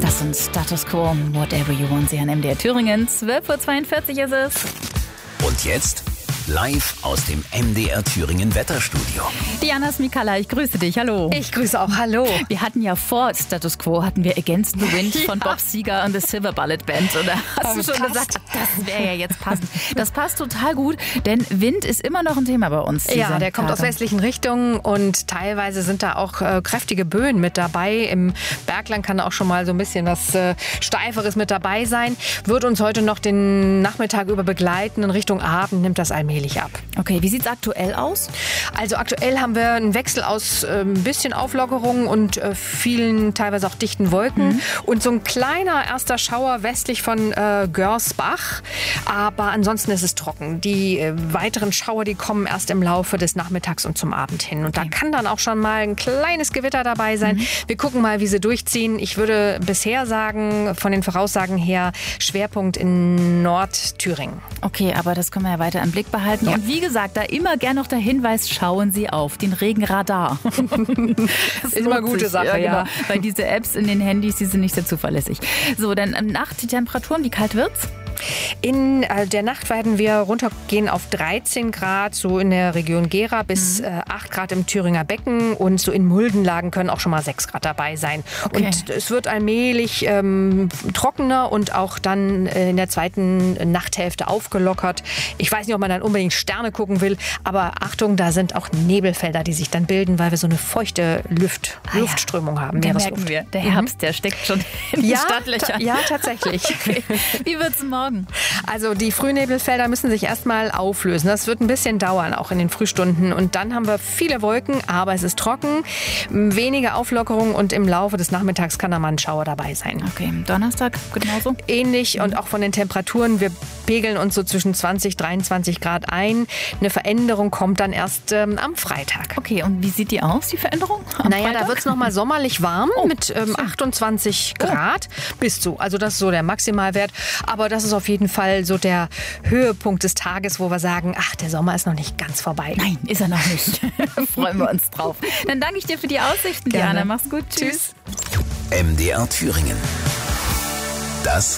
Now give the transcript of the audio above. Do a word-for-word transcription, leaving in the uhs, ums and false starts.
Das sind Status Quo, Whatever You Want, Sie an M D R Thüringen. zwölf Uhr zweiundvierzig ist es. Und jetzt live aus dem M D R Thüringen Wetterstudio. Diana Smikalla, ich grüße dich. Hallo. Ich grüße auch. Hallo. Wir hatten ja vor Status Quo, hatten wir Against the Wind ja. von Bob Seger und The Silver Bullet Band. Und da hast du schon passt. gesagt, das wäre ja jetzt passend. Das passt total gut, denn Wind ist immer noch ein Thema bei uns. Ja, der kommt Tage. aus westlichen Richtungen und teilweise sind da auch äh, kräftige Böen mit dabei. Im Bergland kann auch schon mal so ein bisschen was äh, Steiferes mit dabei sein. Wird uns heute noch den Nachmittag über begleiten. In Richtung Abend nimmt das allmählich ab. Okay, wie sieht es aktuell aus? Also aktuell haben wir einen Wechsel aus äh, ein bisschen Auflockerung und äh, vielen teilweise auch dichten Wolken mhm. und so ein kleiner erster Schauer westlich von äh, Görsbach. Aber ansonsten ist es trocken. Die äh, weiteren Schauer, die kommen erst im Laufe des Nachmittags und zum Abend hin. Und okay. da kann dann auch schon mal ein kleines Gewitter dabei sein. Mhm. Wir gucken mal, wie sie durchziehen. Ich würde bisher sagen, von den Voraussagen her, Schwerpunkt in Nordthüringen. Okay, aber das können wir ja weiter im Blick behalten. Ja. Und wie gesagt, da immer gern noch der Hinweis, schauen Sie auf den Regenradar. Das ist immer eine gute Sache, ja, ja. Genau. Weil diese Apps in den Handys, die sind nicht sehr zuverlässig. So, dann Nacht, die Temperaturen, wie kalt wird's? In äh, der Nacht werden wir runtergehen auf dreizehn Grad, so in der Region Gera, bis mhm. äh, acht Grad im Thüringer Becken und so in Muldenlagen können auch schon mal sechs Grad dabei sein. Okay. Und es wird allmählich ähm, trockener und auch dann äh, in der zweiten Nachthälfte aufgelockert. Ich weiß nicht, ob man dann unbedingt Sterne gucken will, aber Achtung, da sind auch Nebelfelder, die sich dann bilden, weil wir so eine feuchte Luft, ah, Luftströmung ja. haben. Da merken wir, der Herbst, mhm. der steckt schon in den ja, Stadtlöchern. Ta- ja, tatsächlich. Okay. Wie wird's morgen? Also die Frühnebelfelder müssen sich erstmal auflösen. Das wird ein bisschen dauern, auch in den Frühstunden. Und dann haben wir viele Wolken, aber es ist trocken, wenige Auflockerung und im Laufe des Nachmittags kann da mal ein Schauer dabei sein. Okay, Donnerstag genauso? Ähnlich mhm. und auch von den Temperaturen. Wir pegeln uns so zwischen zwanzig, dreiundzwanzig Grad ein. Eine Veränderung kommt dann erst ähm, am Freitag. Okay, und wie sieht die aus, die Veränderung? Am naja, Freitag? da wird es nochmal sommerlich warm oh, mit ähm, achtundzwanzig Grad oh. bis zu. Also das ist so der Maximalwert. Aber das ist auf jeden Fall so der Höhepunkt des Tages, wo wir sagen, ach, der Sommer ist noch nicht ganz vorbei. Nein, ist er noch nicht. Freuen wir uns drauf. Dann danke ich dir für die Aussichten, Gerne. Diana. Mach's gut. Tschüss. M D R Thüringen. Das